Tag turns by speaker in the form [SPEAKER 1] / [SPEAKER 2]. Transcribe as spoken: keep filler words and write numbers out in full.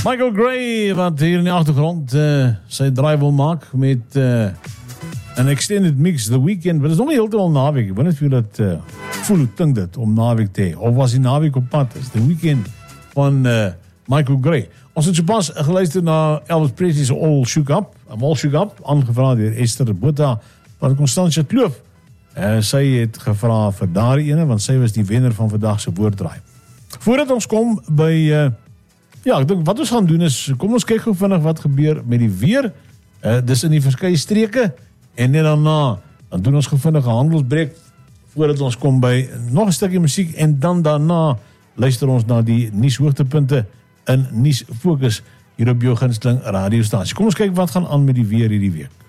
[SPEAKER 1] Michael Gray, wat hier in de achtergrond uh, sy draai wil maak met uh, een extended mix, The Weeknd. Maar dat is nog niet heeltemal naweek. Ik weet niet of jullie dat uh, voel, hoe klink dit om naweek te hê. Of was die naweek op pad? Dat is The Weeknd van uh, Michael Gray. Ons het so pas geluister na Elvis Presley's All Shook Up. I'm All Shook Up, aangevra deur Esther Botha van Constantia Kloof. Uh, sy het gevra vir daardie ene, want sy was die wenner van vandag se woorddraai. Voordat ons kom by... Uh, ja, ek dink wat ons gaan doen is, kom ons kyk gou vinnig wat gebeur met die weer. Uh, dis in die verskeie streke. En net daarna, dan doen ons gou vinnig 'n handelsbreek, voordat ons kom by nog 'n stukkie musiek, en dan daarna luister ons na die nuushoogtepunte in Nuus Fokus hier op jou gunsteling radiostasie. Kom ons kyk wat gaan aan met die weer hierdie week.